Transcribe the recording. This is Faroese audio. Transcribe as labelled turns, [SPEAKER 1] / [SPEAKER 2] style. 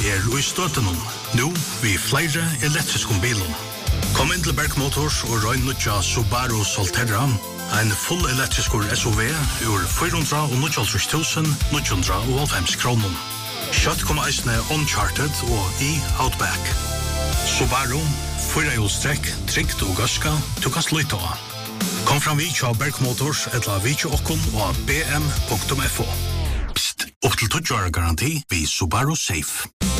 [SPEAKER 1] Louis Støttenon, nu vi flere elektriske bilen. Kom inn til Berg Motors og røyn nødja Subaru Solterra, en full elektrisk SUV ur 490.990 kroner. Kjøtt kom eisne Uncharted og Outback. Subaru, 4-hjulstrekk, trygt og gaska, tukkast lytta. Kom fram vi til Berg Motors, etla vi til okkon og bm.fo. Psst, opp til 20 år garanti vi Subaru Safe.